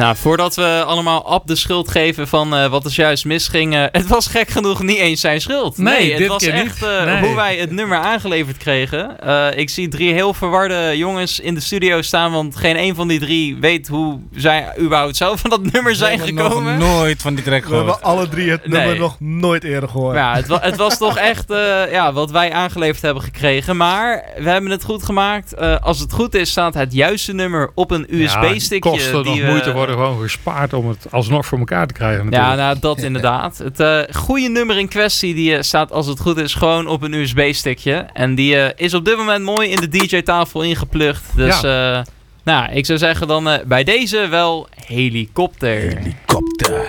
Nou, voordat we allemaal Ab de schuld geven van wat er juist misging. Het was gek genoeg niet eens zijn schuld. Nee, het was echt hoe wij het nummer aangeleverd kregen. Ik zie 3 heel verwarde jongens in de studio staan. Want geen een van die 3 weet hoe zij überhaupt zelf van dat nummer zijn gekomen. Nog nooit van die track gehoord. We hebben alle 3 het nummer nog nooit eerder gehoord. Ja, het was toch echt wat wij aangeleverd hebben gekregen. Maar we hebben het goed gemaakt. Als het goed is, staat het juiste nummer op een USB-stickje. Kosten nog moeite worden gewoon gespaard om het alsnog voor elkaar te krijgen natuurlijk. Ja, nou, dat inderdaad. Het goede nummer in kwestie die staat, als het goed is, gewoon op een USB-stickje. En die is op dit moment mooi in de DJ-tafel ingeplucht. Dus ik zou zeggen dan bij deze wel Helikopter. Helikopter.